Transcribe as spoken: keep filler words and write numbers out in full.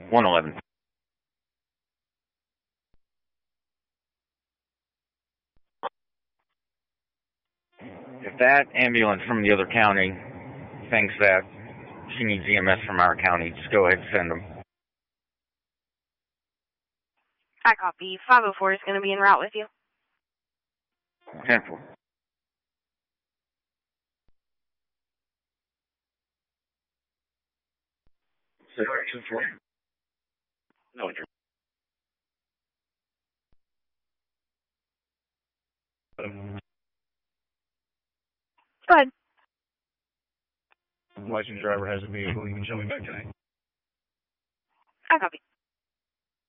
one eleven. If that ambulance from the other county thinks that she needs E M S from our county, just go ahead and send them. I copy. five oh four is going to be en route with you. ten four. Section four. No interest. Go ahead. Licensed driver has a vehicle. You can show me back tonight. I copy.